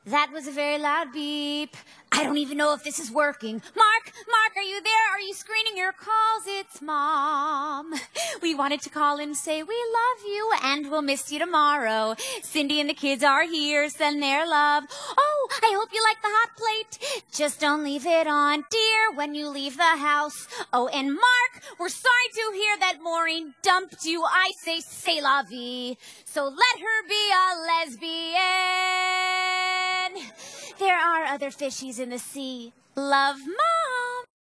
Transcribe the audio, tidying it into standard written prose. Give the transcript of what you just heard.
That was a very loud beep. I don't even know if this is working. Mark, are you there? Are you screening your calls? It's Mom. We wanted to call and say we love you and we'll miss you tomorrow. Cindy and the kids are here, send their love. Oh, I hope you like the hot plate. Just don't leave it on, dear, when you leave the house. Oh, and Mark, we're sorry to hear that Maureen dumped you. I say c'est la vie. So let her be a lesbian. There are other fishies in the sea. Love, Mom.